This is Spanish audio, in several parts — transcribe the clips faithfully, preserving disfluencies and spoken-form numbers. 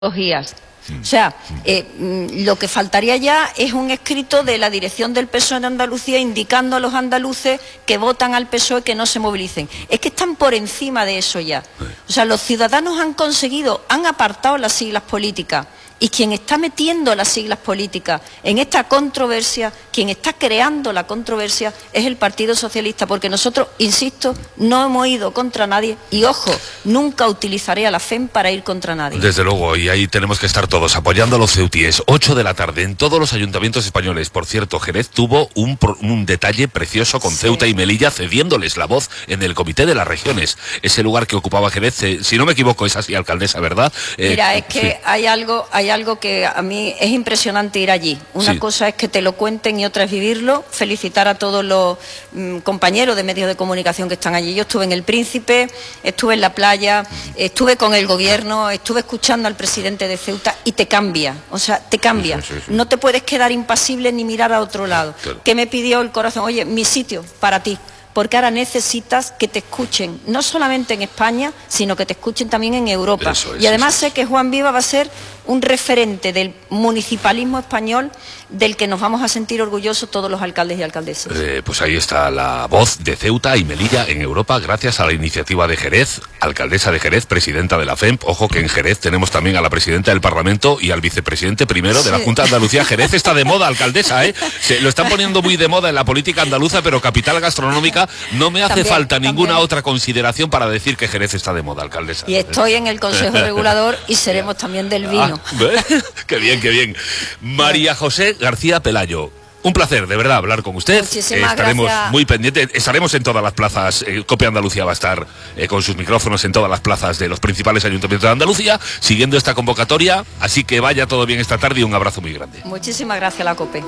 O sea, eh, lo que faltaría ya es un escrito de la dirección del P S O E en Andalucía indicando a los andaluces que votan al P S O E que no se movilicen. Es que están por encima de eso ya. O sea, los ciudadanos han conseguido, han apartado las siglas políticas. Y quien está metiendo las siglas políticas en esta controversia, quien está creando la controversia, es el Partido Socialista, porque nosotros, insisto, no hemos ido contra nadie y, ojo, nunca utilizaré a la F E M para ir contra nadie. Desde luego, y ahí tenemos que estar todos apoyando a los ceutíes. ocho de la tarde en todos los ayuntamientos españoles. Por cierto, Jerez tuvo un, un detalle precioso con sí. Ceuta y Melilla, cediéndoles la voz en el Comité de las Regiones. Ese lugar que ocupaba Jerez, eh, si no me equivoco, es así, alcaldesa, ¿verdad? Eh, Mira, es que sí. hay algo... Hay algo que a mí es impresionante ir allí. Una sí. cosa es que te lo cuenten y otra es vivirlo. Felicitar a todos los mm, compañeros de medios de comunicación que están allí. Yo estuve en El Príncipe, estuve en la playa, estuve con el gobierno, estuve escuchando al presidente de Ceuta y te cambia. O sea, te cambia. Sí, sí, sí. No te puedes quedar impasible ni mirar a otro lado. Claro. ¿Qué me pidió el corazón? Oye, mi sitio para ti. Porque ahora necesitas que te escuchen, no solamente en España, sino que te escuchen también en Europa. Eso, eso, y además eso. sé que Juan Viva va a ser un referente del municipalismo español del que nos vamos a sentir orgullosos todos los alcaldes y alcaldesas. Eh, pues ahí está la voz de Ceuta y Melilla en Europa, gracias a la iniciativa de Jerez, alcaldesa de Jerez, presidenta de la F E M. Ojo que en Jerez tenemos también a la presidenta del Parlamento y al vicepresidente primero sí. de la Junta de Andalucía. Jerez está de moda, alcaldesa, ¿eh? Se lo están poniendo muy de moda en la política andaluza, pero capital gastronómica. No me hace también, falta también. ninguna otra consideración para decir que Jerez está de moda, alcaldesa. Y estoy en el Consejo Regulador y seremos también del vino. Ah, qué bien, qué bien. María José García Pelayo. Un placer, de verdad, hablar con usted. Muchísimas Estaremos gracias. muy pendientes, estaremos en todas las plazas. Eh, COPE Andalucía va a estar eh, con sus micrófonos en todas las plazas de los principales ayuntamientos de Andalucía, siguiendo esta convocatoria. Así que vaya todo bien esta tarde y un abrazo muy grande. Muchísimas gracias a la COPE.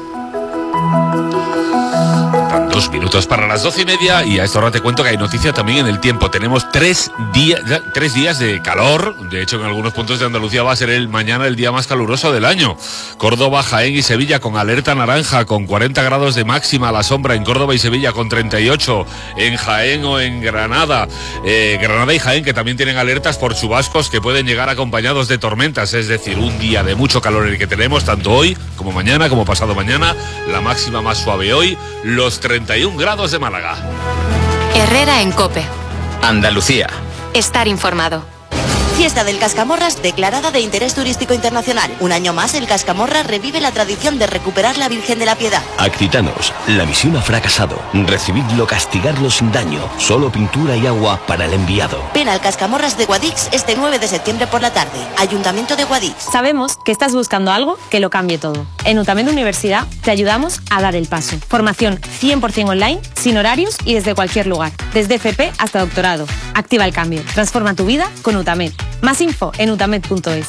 Dos minutos para las doce y media y a esta hora te cuento que hay noticia también en el tiempo. Tenemos tres días, tres días de calor. De hecho, en algunos puntos de Andalucía va a ser el mañana el día más caluroso del año. Córdoba, Jaén y Sevilla con alerta naranja, con cuarenta grados de máxima a la sombra en Córdoba y Sevilla, con treinta y ocho en Jaén o en Granada. Eh, Granada y Jaén que también tienen alertas por chubascos que pueden llegar acompañados de tormentas. Es decir, un día de mucho calor el que tenemos, tanto hoy como mañana, como pasado mañana. La máxima más suave hoy, los treinta y un grados de Málaga. Herrera en COPE. Andalucía. Estar informado. Fiesta del Cascamorras declarada de interés turístico internacional. Un año más, el Cascamorras revive la tradición de recuperar la Virgen de la Piedad. Aquitanos, la misión ha fracasado. Recibidlo, castigarlo sin daño. Solo pintura y agua para el enviado. Ven al Cascamorras de Guadix este nueve de septiembre por la tarde. Ayuntamiento de Guadix. Sabemos que estás buscando algo que lo cambie todo. En UTAMED Universidad te ayudamos a dar el paso. Formación cien por cien online, sin horarios y desde cualquier lugar. Desde F P hasta doctorado. Activa el cambio. Transforma tu vida con UTAMED. Más info en utamed punto es.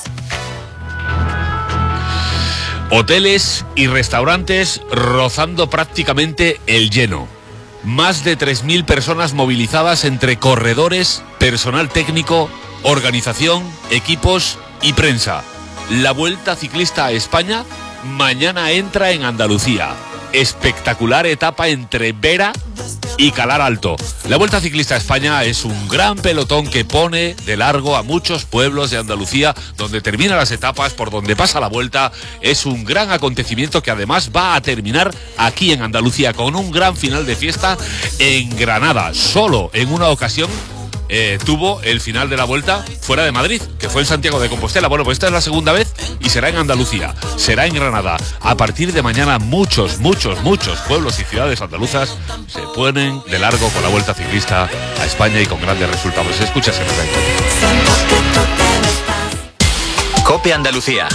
Hoteles y restaurantes rozando prácticamente el lleno. Más de tres mil personas movilizadas entre corredores, personal técnico, organización, equipos y prensa. La Vuelta Ciclista a España mañana entra en Andalucía. Espectacular etapa entre Vera y Calar Alto. La Vuelta Ciclista a España es un gran pelotón que pone de largo a muchos pueblos de Andalucía, donde terminan las etapas, por donde pasa la vuelta. Es un gran acontecimiento que además va a terminar aquí en Andalucía con un gran final de fiesta en Granada. Solo en una ocasión Eh, tuvo el final de la vuelta fuera de Madrid, que fue en Santiago de Compostela. Bueno, pues esta es la segunda vez y será en Andalucía, será en Granada. A partir de mañana muchos, muchos, muchos pueblos y ciudades andaluzas se ponen de largo con la Vuelta Ciclista a España y con grandes resultados. Escucha, se COPE Andalucía.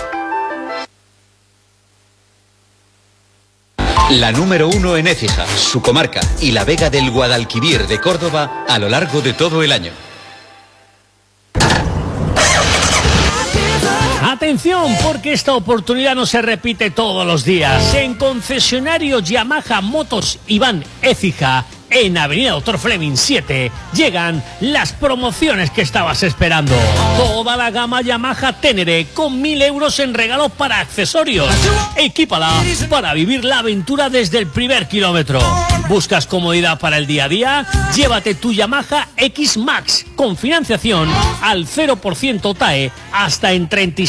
La número uno en Écija, su comarca y la Vega del Guadalquivir de Córdoba a lo largo de todo el año. Atención, porque esta oportunidad no se repite todos los días. En concesionarios Yamaha Motos Iván Écija, en Avenida Doctor Fleming siete, llegan las promociones que estabas esperando. Toda la gama Yamaha Ténere con mil euros en regalos para accesorios. Equípala para vivir la aventura desde el primer kilómetro. ¿Buscas comodidad para el día a día? Llévate tu Yamaha X Max con financiación al cero por ciento T A E hasta en treinta y